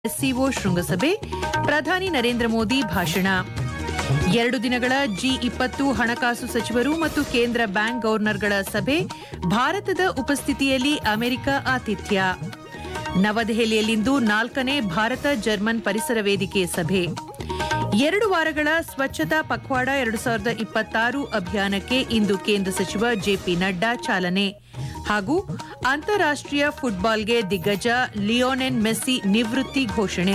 SCO ಶೃಂಗಸಭೆ, ಪ್ರಧಾನಿ ನರೇಂದ್ರ ಮೋದಿ ಭಾಷಣ. 2 ದಿನಗಳ G20 ಹಣಕಾಸು ಸಚಿವರು ಮತ್ತು ಕೇಂದ್ರ ಬ್ಯಾಂಕ್ ಗವರ್ನರ್ಗಳ ಸಭೆ, ಭಾರತದ ಉಪಸ್ಥಿತಿಯಲ್ಲಿ ಅಮೆರಿಕ ಆತಿಥ್ಯ. ನವದೆಹಲಿಯಲ್ಲಿಂದು 4ನೇ ಭಾರತ ಜರ್ಮನ್ ಪರಿಸರ ವೇದಿಕೆ ಸಭೆ. 2 ವಾರಗಳ ಸ್ವಚ್ಛತಾ ಪಖ್ವಾಡ 2026 ಅಭಿಯಾನಕ್ಕೆ ಇಂದು ಕೇಂದ್ರ ಸಚಿವ ಜೆಪಿ ನಡ್ಡಾ ಚಾಲನೆ. ಹಾಗೂ ಅಂತಾರಾಷ್ಟ್ರೀಯ ಫುಟ್ಬಾಲ್ಗೆ ದಿಗ್ಗಜ ಲಿಯೋನೆಲ್ ಮೆಸ್ಸಿ ನಿವೃತ್ತಿ ಘೋಷಣೆ.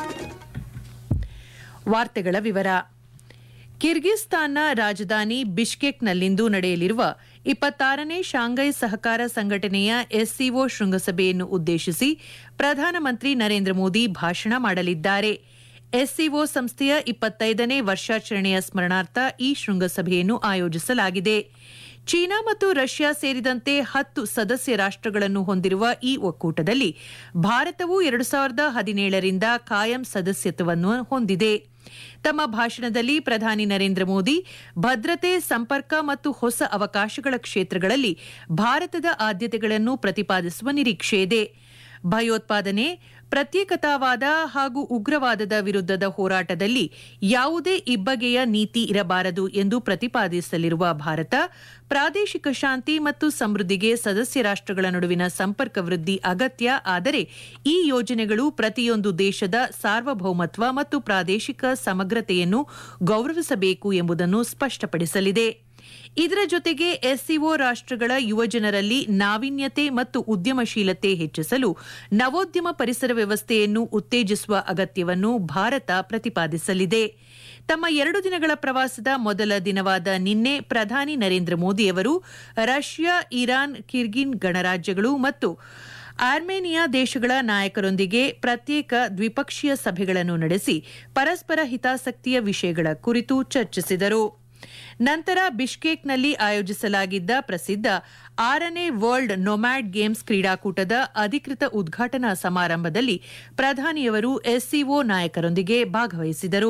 ವಾರ್ತೆಗಳ ವಿವರ. ಕಿರ್ಗಿಸ್ತಾನ್ನ ರಾಜಧಾನಿ ಬಿಷ್ಕೆಕ್ನಲ್ಲಿಂದು ನಡೆಯಲಿರುವ 26ನೇ ಶಾಂಘೈ ಸಹಕಾರ ಸಂಘಟನೆಯ ಎಸ್ಸಿಒ ಶೃಂಗಸಭೆಯನ್ನು ಉದ್ದೇಶಿಸಿ ಪ್ರಧಾನಮಂತ್ರಿ ನರೇಂದ್ರ ಮೋದಿ ಭಾಷಣ ಮಾಡಲಿದ್ದಾರೆ. ಎಸ್ಸಿಒ ಸಂಸ್ಥೆಯ 25ನೇ ವರ್ಷಾಚರಣೆಯ ಸ್ಮರಣಾರ್ಥ ಈ ಶೃಂಗಸಭೆಯನ್ನು ಆಯೋಜಿಸಲಾಗಿದೆ. ಚೀನಾ ಮತ್ತು ರಷ್ಯಾ ಸೇರಿದಂತೆ 10 ಸದಸ್ಯ ರಾಷ್ಟ್ರಗಳನ್ನು ಹೊಂದಿರುವ ಈ ಒಕ್ಕೂಟದಲ್ಲಿ ಭಾರತವು 2017ರಿಂದ ಕಾಯಂ ಸದಸ್ಯತ್ವವನ್ನು ಹೊಂದಿದೆ. ತಮ್ಮ ಭಾಷಣದಲ್ಲಿ ಪ್ರಧಾನಿ ನರೇಂದ್ರ ಮೋದಿ ಭದ್ರತೆ, ಸಂಪರ್ಕ ಮತ್ತು ಹೊಸ ಅವಕಾಶಗಳ ಕ್ಷೇತ್ರಗಳಲ್ಲಿ ಭಾರತದ ಆದ್ಯತೆಗಳನ್ನು ಪ್ರತಿಪಾದಿಸುವ ನಿರೀಕ್ಷೆಯಿದೆ. ಭಯೋತ್ಪಾದನೆ, ಪ್ರತ್ಯೇಕತಾವಾದ ಹಾಗೂ ಉಗ್ರವಾದದ ವಿರುದ್ಧದ ಹೋರಾಟದಲ್ಲಿ ಯಾವುದೇ ಇಬ್ಬಗೆಯ ನೀತಿ ಇರಬಾರದು ಎಂದು ಪ್ರತಿಪಾದಿಸಲಿರುವ ಭಾರತ, ಪ್ರಾದೇಶಿಕ ಶಾಂತಿ ಮತ್ತು ಸಮೃದ್ಧಿಗೆ ಸದಸ್ಯ ರಾಷ್ಟ್ರಗಳ ನಡುವಿನ ಸಂಪರ್ಕ ವೃದ್ಧಿ ಅಗತ್ಯ. ಆದರೆ ಈ ಯೋಜನೆಗಳು ಪ್ರತಿಯೊಂದು ದೇಶದ ಸಾರ್ವಭೌಮತ್ವ ಮತ್ತು ಪ್ರಾದೇಶಿಕ ಸಮಗ್ರತೆಯನ್ನು ಗೌರವಿಸಬೇಕು ಎಂಬುದನ್ನು ಸ್ಪಷ್ಟಪಡಿಸಲಿದೆ. ಇದರ ಜೊತೆಗೆ ಎಸ್ಸಿಒ ರಾಷ್ಟ್ರಗಳ ಯುವಜನರಲ್ಲಿ ನಾವೀನ್ಯತೆ ಮತ್ತು ಉದ್ಯಮಶೀಲತೆ ಹೆಚ್ಚಿಸಲು ನವೋದ್ಯಮ ಪರಿಸರ ವ್ಯವಸ್ಥೆಯನ್ನು ಉತ್ತೇಜಿಸುವ ಅಗತ್ಯವನ್ನು ಭಾರತ ಪ್ರತಿಪಾದಿಸಲಿದೆ. ತಮ್ಮ 2 ದಿನಗಳ ಪ್ರವಾಸದ ಮೊದಲ ದಿನವಾದ ನಿನ್ನೆ ಪ್ರಧಾನಿ ನರೇಂದ್ರ ಮೋದಿ ಅವರು ರಷ್ಯಾ, ಇರಾನ್, ಕಿರ್ಗಿನ್ ಗಣರಾಜ್ಯಗಳು ಮತ್ತು ಆರ್ಮೇನಿಯಾ ದೇಶಗಳ ನಾಯಕರೊಂದಿಗೆ ಪ್ರತ್ಯೇಕ ದ್ವಿಪಕ್ಷೀಯ ಸಭೆಗಳನ್ನು ನಡೆಸಿ ಪರಸ್ಪರ ಹಿತಾಸಕ್ತಿಯ ವಿಷಯಗಳ ಕುರಿತು ಚರ್ಚಿಸಿದರು. ನಂತರ ಬಿಷ್ಕೇಕ್ನಲ್ಲಿ ಆಯೋಜಿಸಲಾಗಿದ್ದ ಪ್ರಸಿದ್ಧ 6ನೇ ವರ್ಲ್ಡ್ ನೊಮ್ಯಾಡ್ ಗೇಮ್ಸ್ ಕ್ರೀಡಾಕೂಟದ ಅಧಿಕೃತ ಉದ್ಘಾಟನಾ ಸಮಾರಂಭದಲ್ಲಿ ಪ್ರಧಾನಿಯವರು ಎಸ್ಸಿಒ ನಾಯಕರೊಂದಿಗೆ ಭಾಗವಹಿಸಿದರು.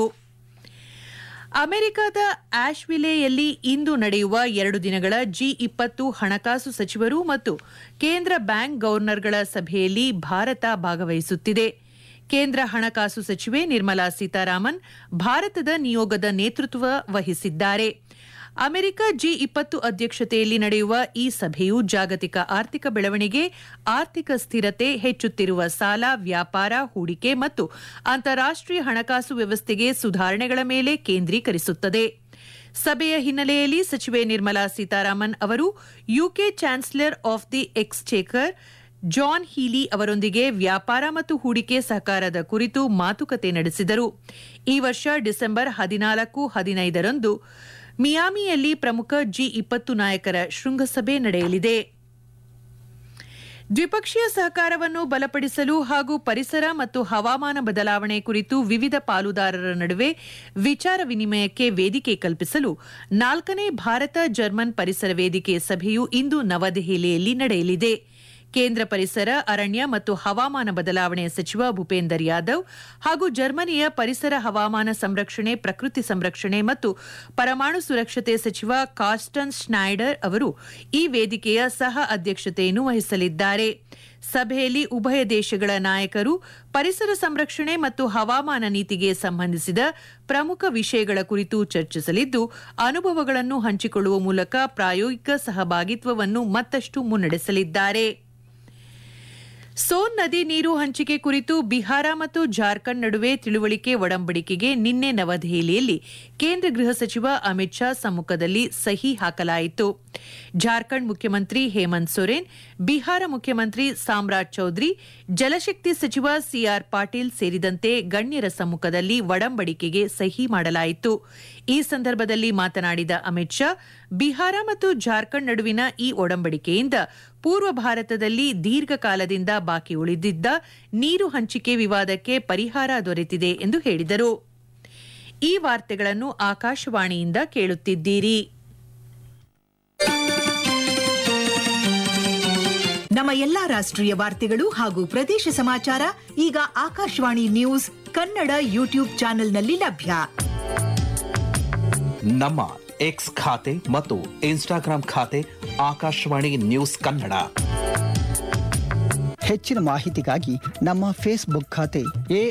ಅಮೆರಿಕದ ಆಶ್ವಿಲೆಯಲ್ಲಿ ಇಂದು ನಡೆಯುವ 2 ದಿನಗಳ G20 ಹಣಕಾಸು ಸಚಿವರು ಮತ್ತು ಕೇಂದ್ರ ಬ್ಯಾಂಕ್ ಗವರ್ನರ್ಗಳ ಸಭೆಯಲ್ಲಿ ಭಾರತ ಭಾಗವಹಿಸುತ್ತಿದೆ. ಕೇಂದ್ರ ಹಣಕಾಸು ಸಚಿವೆ ನಿರ್ಮಲಾ ಸೀತಾರಾಮನ್ ಭಾರತದ ನಿಯೋಗದ ನೇತೃತ್ವ ವಹಿಸಿದ್ದಾರೆ. ಅಮೆರಿಕ G20 ಅಧ್ಯಕ್ಷತೆಯಲ್ಲಿ ನಡೆಯುವ ಈ ಸಭೆಯು ಜಾಗತಿಕ ಆರ್ಥಿಕ ಬೆಳವಣಿಗೆ, ಆರ್ಥಿಕ ಸ್ಥಿರತೆ, ಹೆಚ್ಚುತ್ತಿರುವ ಸಾಲ, ವ್ಯಾಪಾರ, ಹೂಡಿಕೆ ಮತ್ತು ಅಂತಾರಾಷ್ಟ್ರೀಯ ಹಣಕಾಸು ವ್ಯವಸ್ಥೆಗೆ ಸುಧಾರಣೆಗಳ ಮೇಲೆ ಕೇಂದ್ರೀಕರಿಸುತ್ತದೆ. ಸಭೆಯ ಹಿನ್ನೆಲೆಯಲ್ಲಿ ಸಚಿವೆ ನಿರ್ಮಲಾ ಸೀತಾರಾಮನ್ ಅವರು UK chancellor of the ಎಕ್ಸ್ಚೇಕರ್ John ಹೀಲಿ ಅವರೊಂದಿಗೆ ವ್ಯಾಪಾರ ಮತ್ತು ಹೂಡಿಕೆ ಸಹಕಾರದ ಕುರಿತು ಮಾತುಕತೆ ನಡೆಸಿದರು. ಈ ವರ್ಷ ಡಿಸೆಂಬರ್ 14-15ರಂದು ಮಿಯಾಮಿಯಲ್ಲಿ ಪ್ರಮುಖ G20 ನಾಯಕರ ಶೃಂಗಸಭೆ ನಡೆಯಲಿದೆ. ದ್ವಿಪಕ್ಷೀಯ ಸಹಕಾರವನ್ನು ಬಲಪಡಿಸಲು ಹಾಗೂ ಪರಿಸರ ಮತ್ತು ಹವಾಮಾನ ಬದಲಾವಣೆ ಕುರಿತು ವಿವಿಧ ಪಾಲುದಾರರ ನಡುವೆ ವಿಚಾರ ವಿನಿಮಯಕ್ಕೆ ವೇದಿಕೆ ಕಲ್ಪಿಸಲು 4ನೇ ಭಾರತ ಜರ್ಮನ್ ಪರಿಸರ ವೇದಿಕೆ ಸಭೆಯು ಇಂದು ನವದೆಹಲಿಯಲ್ಲಿ ನಡೆಯಲಿದೆ. ಕೇಂದ್ರ ಪರಿಸರ, ಅರಣ್ಯ ಮತ್ತು ಹವಾಮಾನ ಬದಲಾವಣೆ ಸಚಿವ ಭೂಪೇಂದರ್ ಯಾದವ್ ಹಾಗೂ ಜರ್ಮನಿಯ ಪರಿಸರ, ಹವಾಮಾನ ಸಂರಕ್ಷಣೆ, ಪ್ರಕೃತಿ ಸಂರಕ್ಷಣೆ ಮತ್ತು ಪರಮಾಣು ಸುರಕ್ಷತೆ ಸಚಿವ ಕಾರ್ಸ್ಟನ್ ಶ್ನೈಡರ್ ಅವರು ಈ ವೇದಿಕೆಯ ಸಹ ಅಧ್ಯಕ್ಷತೆಯನ್ನು ವಹಿಸಲಿದ್ದಾರೆ. ಸಭೆಯಲ್ಲಿ ಉಭಯ ದೇಶಗಳ ನಾಯಕರು ಪರಿಸರ ಸಂರಕ್ಷಣೆ ಮತ್ತು ಹವಾಮಾನ ನೀತಿಗೆ ಸಂಬಂಧಿಸಿದ ಪ್ರಮುಖ ವಿಷಯಗಳ ಕುರಿತು ಚರ್ಚಿಸಲಿದ್ದು, ಅನುಭವಗಳನ್ನು ಹಂಚಿಕೊಳ್ಳುವ ಮೂಲಕ ಪ್ರಾಯೋಗಿಕ ಸಹಭಾಗಿತ್ವವನ್ನು ಮತ್ತಷ್ಟು ಮುನ್ನಡೆಸಲಿದ್ದಾರೆ. ಸೋನ್ ನದಿ ನೀರು ಹಂಚಿಕೆ ಕುರಿತು ಬಿಹಾರ ಮತ್ತು ಜಾರ್ಖಂಡ್ ನಡುವೆ ತಿಳುವಳಿಕೆ ಒಡಂಬಡಿಕೆಗೆ ನಿನ್ನೆ ನವದೆಹಲಿಯಲ್ಲಿ ಕೇಂದ್ರ ಗೃಹ ಸಚಿವ ಅಮಿತ್ ಶಾ ಸಮ್ಮುಖದಲ್ಲಿ ಸಹಿ ಹಾಕಲಾಯಿತು. ಜಾರ್ಖಂಡ್ ಮುಖ್ಯಮಂತ್ರಿ ಹೇಮಂತ್ ಸೊರೇನ್, ಬಿಹಾರ ಮುಖ್ಯಮಂತ್ರಿ ಸಾಮ್ರಾಜ್ ಚೌಧರಿ, ಜಲಶಕ್ತಿ ಸಚಿವ ಸಿಆರ್ ಪಾಟೀಲ್ ಸೇರಿದಂತೆ ಗಣ್ಯರ ಸಮ್ಮುಖದಲ್ಲಿ ಒಡಂಬಡಿಕೆಗೆ ಸಹಿ ಮಾಡಲಾಯಿತು. ಈ ಸಂದರ್ಭದಲ್ಲಿ ಮಾತನಾಡಿದ ಅಮಿತ್ ಶಾ, ಬಿಹಾರ ಮತ್ತು ಜಾರ್ಖಂಡ್ ನಡುವಿನ ಈ ಒಡಂಬಡಿಕೆಯಿಂದ ಪೂರ್ವ ಭಾರತದಲ್ಲಿ ದೀರ್ಘಕಾಲದಿಂದ ಬಾಕಿ ಉಳಿದಿದ್ದ ನೀರು ಹಂಚಿಕೆ ವಿವಾದಕ್ಕೆ ಪರಿಹಾರ ದೊರೆತಿದೆ ಎಂದು ಹೇಳಿದರು. ಈ ವಾರ್ತೆಗಳನ್ನು ಆಕಾಶವಾಣಿಯಿಂದ ಕೇಳುತ್ತಿದ್ದೀರಿ. ನಮ್ಮ ಎಲ್ಲಾ ರಾಷ್ಟ್ರೀಯ ವಾರ್ತೆಗಳು ಹಾಗೂ ಪ್ರದೇಶ ಸಮಾಚಾರ ಈಗ ಆಕಾಶವಾಣಿ ನ್ಯೂಸ್ ಕನ್ನಡ ಯೂಟ್ಯೂಬ್ ಚಾನೆಲ್ನಲ್ಲಿ ಲಭ್ಯ. ನಮ್ಮ ಎಕ್ಸ್ ಖಾತೆ ಮತ್ತು ಇನ್ಸ್ಟಾಗ್ರಾಂ ಖಾತೆ ಆಕಾಶವಾಣಿ ನ್ಯೂಸ್ ಕನ್ನಡ. ಹೆಚ್ಚಿನ ಮಾಹಿತಿಗಾಗಿ ನಮ್ಮ ಫೇಸ್ಬುಕ್ ಖಾತೆ